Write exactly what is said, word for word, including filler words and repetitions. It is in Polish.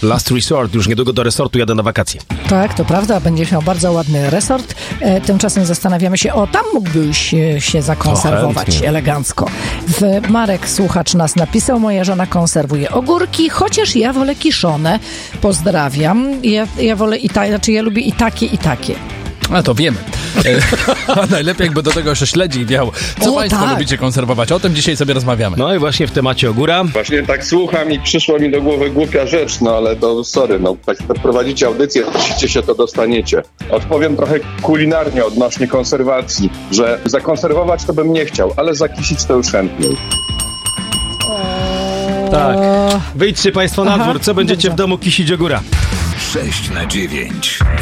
Last Resort. Już niedługo do resortu jadę na wakacje. Tak, to prawda. Będziesz miał bardzo ładny resort. E, tymczasem zastanawiamy się, o, tam mógłbyś e, się zakonserwować elegancko. W, Marek, słuchacz nas napisał, moja żona konserwuje ogórki, chociaż ja wolę kiszone. Pozdrawiam. Ja, ja wolę i ta, znaczy ja lubię i takie, i takie. A to wiemy. A najlepiej jakby do tego jeszcze śledzik wiał. Co O, państwo tak. lubicie konserwować? O tym dzisiaj sobie rozmawiamy. No i właśnie w temacie ogóra. Właśnie tak słucham i przyszła mi do głowy głupia rzecz, no ale to sorry, no tak prowadzicie audycję, prosimy się, to dostaniecie. Odpowiem trochę kulinarnie odnośnie konserwacji, że zakonserwować to bym nie chciał, ale zakisić to już chętniej. Tak. Wyjdźcie państwo na Aha, dwór. Co będziecie dobrze. w domu kisić ogóra? sześć na dziewięć.